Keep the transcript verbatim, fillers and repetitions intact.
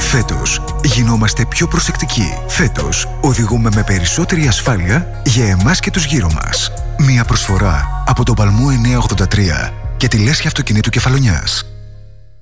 Φέτος γινόμαστε πιο προσεκτικοί. Φέτος οδηγούμε με περισσότερη ασφάλεια για εμάς και τους γύρω μας. Μία προσφορά από τον Παλμό εννιακόσια ογδόντα τρία και τη Λέσχη Αυτοκινήτου Κεφαλονιάς.